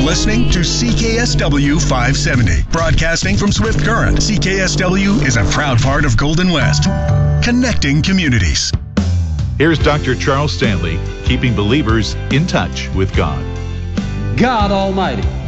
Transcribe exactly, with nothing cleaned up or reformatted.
listening to C K S W five seventy, broadcasting from Swift Current. C K S W is a proud part of Golden West, connecting communities. Here's Doctor Charles Stanley, keeping believers in touch with God. God Almighty